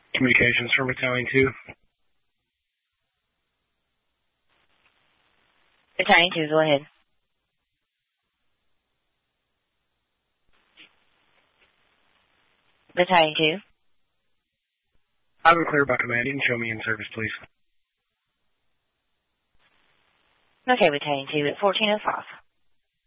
Communications from Battalion 2. Battalion 2, go ahead. Battalion 2. I have a clear by command. You can show me in service, please. Okay, Battalion 2 at 1405.